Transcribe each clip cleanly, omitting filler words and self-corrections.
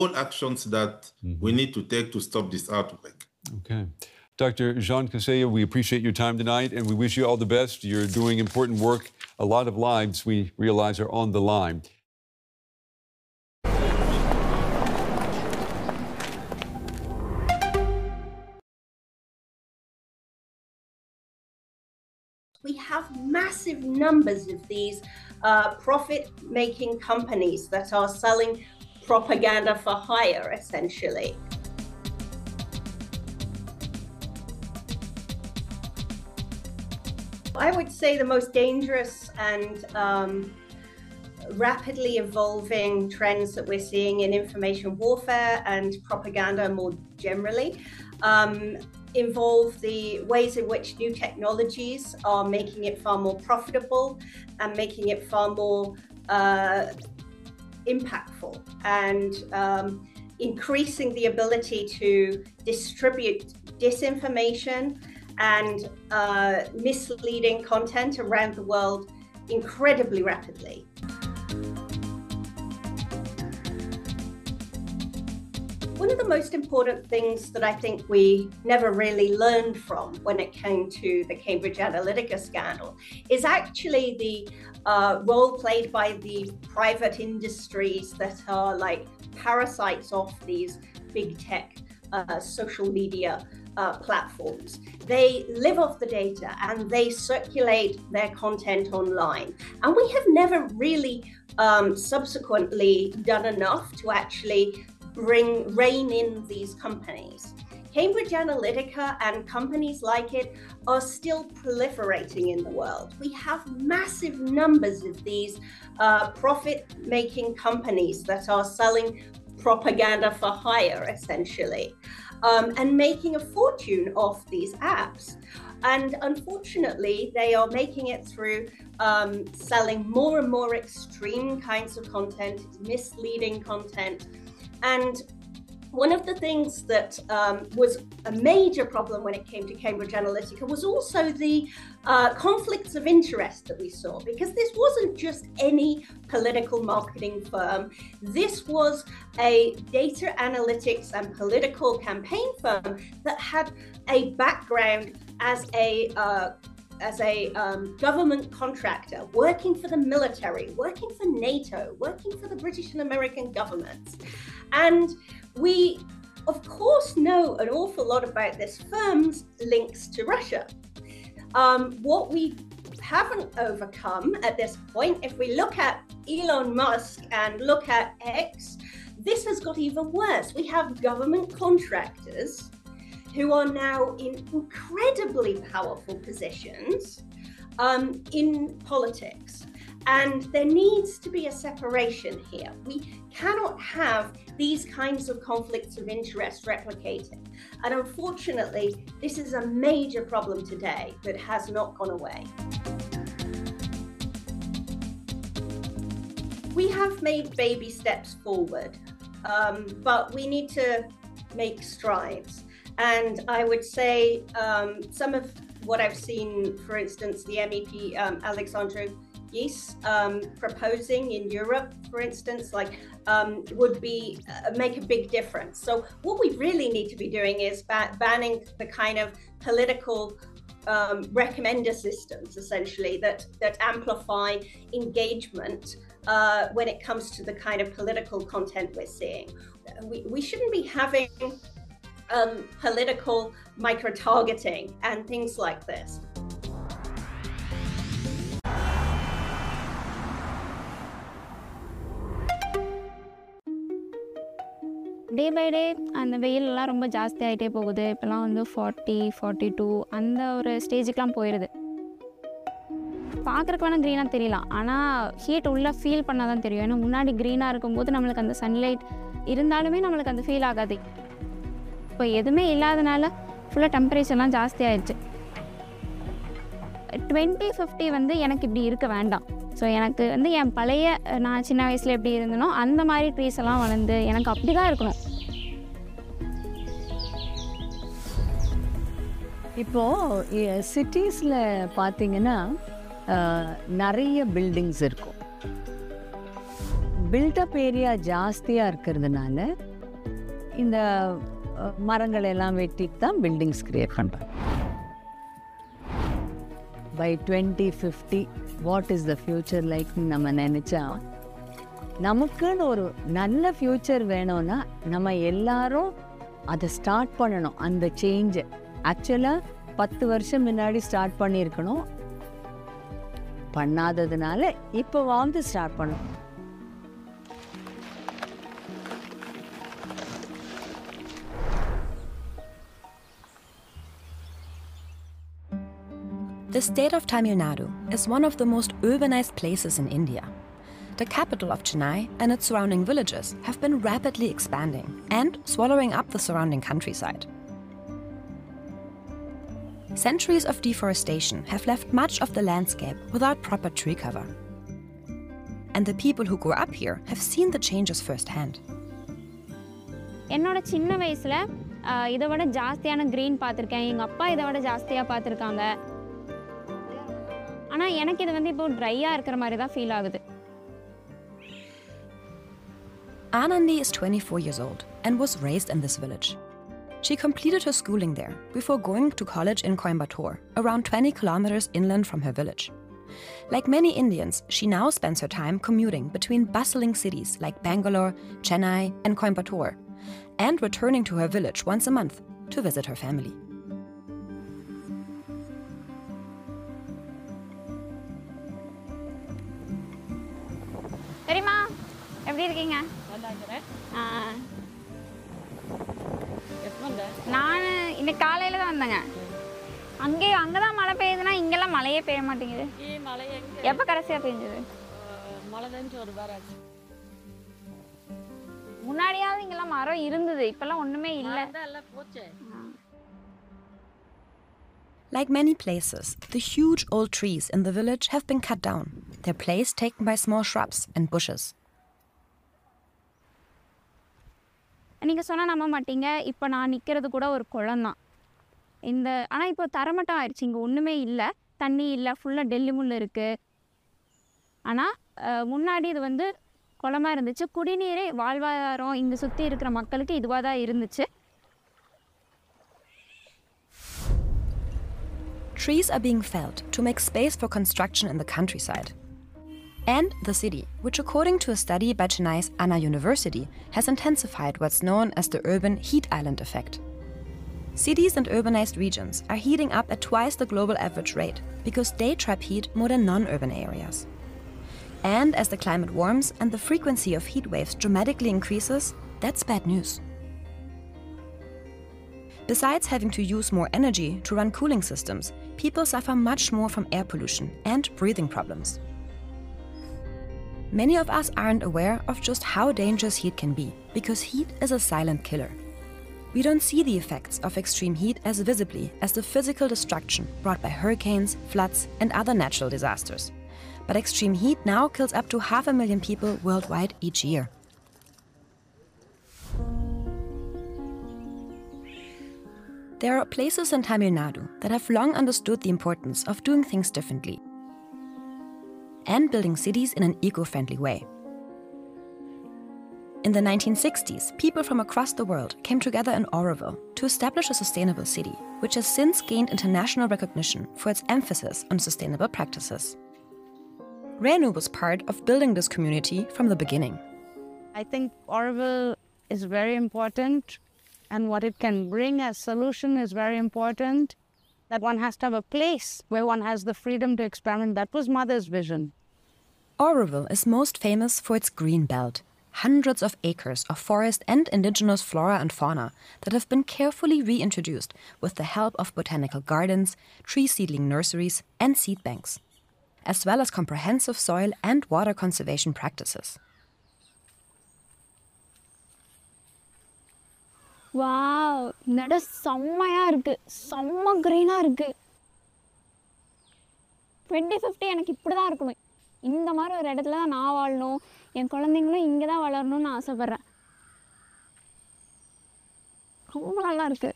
all actions that we need to take to stop this outbreak. Okay. Dr. Jean Kaseya, we appreciate your time tonight, and we wish you all the best. You're doing important work. A lot of lives, we realize, are on the line. We have massive numbers of these profit-making companies that are selling propaganda for hire, essentially. I would say the most dangerous and rapidly evolving trends that we're seeing in information warfare and propaganda more generally involve the ways in which new technologies are making it far more profitable and making it far more impactful, and increasing the ability to distribute disinformation and misleading content around the world incredibly rapidly. One of the most important things that I think we never really learned from when it came to the Cambridge Analytica scandal is actually the role played by the private industries that are like parasites off these big tech social media platforms. They live off the data and they circulate their content online. And we have never really subsequently done enough to actually rein in these companies. Cambridge Analytica and companies like it are still proliferating in the world. We have massive numbers of these profit-making companies that are selling propaganda for hire, essentially, and making a fortune off these apps. And unfortunately, they are making it through selling more and more extreme kinds of content, misleading content. And one of the things that was a major problem when it came to Cambridge Analytica was also the conflicts of interest that we saw, because this wasn't just any political marketing firm. This was a data analytics and political campaign firm that had a background as a government contractor, working for the military, working for NATO, working for the British and American governments. And we, of course, know an awful lot about this firm's links to Russia. What we haven't overcome at this point, if we look at Elon Musk and look at X, this has got even worse. We have government contractors who are now in incredibly powerful positions in politics. And there needs to be a separation here. We cannot have these kinds of conflicts of interest replicated. And unfortunately, this is a major problem today that has not gone away. We have made baby steps forward, but we need to make strides. And I would say some of what I've seen, for instance, the MEP Alexandru Geis proposing in Europe, for instance, would be make a big difference. So what we really need to be doing is banning the kind of political recommender systems, essentially, that amplify engagement when it comes to the kind of political content we're seeing. We shouldn't be having political micro-targeting and things like this. Day by day அந்த வெயிலெலாம் ரொம்ப ஜாஸ்தி ஆகிட்டே போகுது. இப்போலாம் வந்து 40, 42 அந்த ஒரு ஸ்டேஜுக்கெலாம் போயிடுது. பார்க்குறக்கு வேணால் க்ரீனாக தெரியலாம், ஆனால் ஹீட் உள்ளே ஃபீல் பண்ணால் தான் தெரியும். ஏன்னா முன்னாடி க்ரீனாக இருக்கும்போது நம்மளுக்கு அந்த சன்லைட் இருந்தாலுமே நம்மளுக்கு அந்த ஃபீல் ஆகாது. இப்போ எதுவுமே இல்லாதனால ஃபுல்லாக டெம்பரேச்சர்லாம் ஜாஸ்தி ஆயிடுச்சு. 2050 வந்து எனக்கு இப்படி இருக்க வேண்டாம். ஸோ எனக்கு வந்து என் பழைய நான் சின்ன வயசில் எப்படி இருந்தனோ அந்த மாதிரி ட்ரீஸ் எல்லாம் வளர்ந்து எனக்கு அப்படி தான் இருக்கணும். இப்போது சிட்டிஸில் பார்த்தீங்கன்னா நிறைய பில்டிங்ஸ் இருக்கும். பில்டப் ஏரியா ஜாஸ்தியாக இருக்கிறதுனால இந்த மரங்கள் எல்லாம் வெட்டிட்டு தான் பில்டிங்ஸ் கிரியேட் பண்ணுறாங்க. By 2050 what is the future லைக்னு நம்ம நினச்சா, நமக்குன்னு ஒரு நல்ல ஃப்யூச்சர் வேணும்னா நம்ம எல்லாரும் அதை ஸ்டார்ட் பண்ணணும். அந்த சேஞ்சை ஆக்சுவலாக 10 வருஷம் முன்னாடி ஸ்டார்ட் பண்ணியிருக்கணும், பண்ணாததுனால இப்போ ஸ்டார்ட் பண்ணணும். The state of Tamil Nadu is one of the most urbanized places in India. The capital of Chennai and its surrounding villages have been rapidly expanding and swallowing up the surrounding countryside. Centuries of deforestation have left much of the landscape without proper tree cover. And the people who grew up here have seen the changes firsthand. என்னோட சின்ன வயசில் இதை விட ஜாஸ்தியான green பார்த்துருக்கேன். எங்கள் அப்பா இதை விட ஜாஸ்தியாக பார்த்துருக்காங்க. ஆனால் எனக்கு இது இப்போ ட்ரையாக இருக்கிற மாதிரி தான் ஃபீல் ஆகுது. Anandi is 24 years old and was raised in this village. She completed her schooling there before going to college in Coimbatore, around 20 kilometers inland from her village. Like many Indians, she now spends her time commuting between bustling cities like Bangalore, Chennai, and Coimbatore, and returning to her village once a month to visit her family. சரிம்மா, எப்படி இருக்கீங்க? நான் இன்னைக்கு காலையில் தான் வந்தேங்க. அங்கே தான் மழை பெய்யுதுன்னா இங்கெல்லாம் மழையே பெய்ய மாட்டேங்குது. எப்போ கடைசியாக பெய்ஞ்சது? மழை தான் ஒரு வாராச்சு. முன்னாடியாவது இங்கெல்லாம் மரம் இருந்தது, இப்பெல்லாம் ஒன்றுமே இல்லை. Like many places, the huge old trees in the village have been cut down, their place taken by small shrubs and bushes. நீங்கள் சொன்னால் நம்ப மாட்டீங்க, இப்போ நான் நிற்கிறது கூட ஒரு குளம் தான். ஆனால் இப்போ தரமட்டம் ஆயிடுச்சு, இங்கே ஒன்றுமே இல்லை, தண்ணி இல்லை, ஃபுல்லாக டெல்லி முள் இருக்குது. ஆனால் முன்னாடி இது குளமாக இருந்துச்சு. குடிநீரே வாழ்வாதாரம் இங்கே சுற்றி இருக்கிற மக்களுக்கு இதுவாக தான் இருந்துச்சு. Trees are being felled to make space for construction in the countryside. And the city, which according to a study by Chennai's Anna University, has intensified what's known as the urban heat island effect. Cities and urbanized regions are heating up at twice the global average rate because they trap heat more than non-urban areas. And as the climate warms and the frequency of heat waves dramatically increases, that's bad news. Besides having to use more energy to run cooling systems, people suffer much more from air pollution and breathing problems. Many of us aren't aware of just how dangerous heat can be, because heat is a silent killer. We don't see the effects of extreme heat as visibly as the physical destruction brought by hurricanes, floods, and other natural disasters. But extreme heat now kills up to 500,000 people worldwide each year. There are places in Tamil Nadu that have long understood the importance of doing things differently and building cities in an eco-friendly way. In the 1960s, people from across the world came together in Oroville to establish a sustainable city, which has since gained international recognition for its emphasis on sustainable practices. Renu was part of building this community from the beginning. I think Oroville is very important, and what it can bring as solution is very important. That one has to have a place where one has the freedom to experiment. That was Mother's vision. Oroville is most famous for its green belt. Hundreds of acres of forest and indigenous flora and fauna that have been carefully reintroduced with the help of botanical gardens, tree seedling nurseries, and seed banks, as well as comprehensive soil and water conservation practices. Wow, இந்த இடம் செம்மையாக இருக்குது, செம்ம க்ரீனாக இருக்குது. 2050 எனக்கு இப்படி தான் இருக்கணும். இந்த மாதிரி ஒரு இடத்துல தான் நான் வாழணும், என் குழந்தைங்களும் இங்கே தான் வளரணும்னு ஆசைப்பட்றேன். ரொம்ப நல்லா இருக்குது.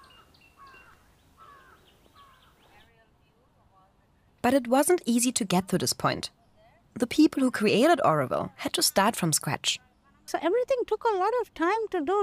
But it wasn't easy to get to this point. The people who created Oroville had to start from scratch. So everything took a lot of time to do.